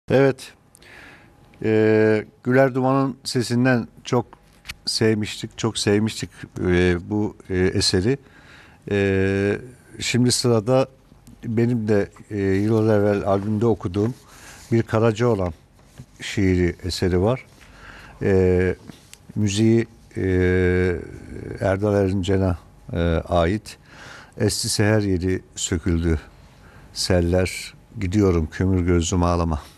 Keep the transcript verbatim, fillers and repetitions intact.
Evet, e, Güler Duman'ın sesinden çok sevmiştik, çok sevmiştik e, bu e, eseri. E, Şimdi sırada benim de e, yıllar evvel albümde okuduğum bir Karacaoğlan şiiri eseri var. E, Müziği e, Erdal Erincen'e e, ait. Esti seher yeri söküldü seller, gidiyorum kömür gözlüm ağlama.